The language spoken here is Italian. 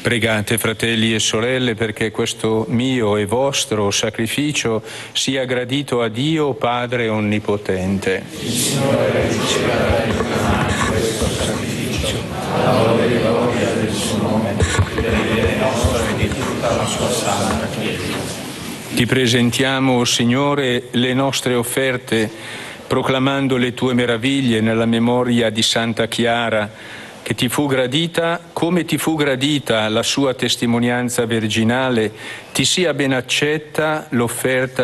Pregate, fratelli e sorelle, perché questo mio e vostro sacrificio sia gradito a Dio Padre Onnipotente. Il Signore riceverà questo sacrificio, alla lode e gloria del suo nome, per il bene nostro e di tutta la sua santa Chiesa. Ti presentiamo, o Signore, le nostre offerte, proclamando le tue meraviglie nella memoria di Santa Chiara, che ti fu gradita, come ti fu gradita la sua testimonianza virginale, ti sia ben accetta l'offerta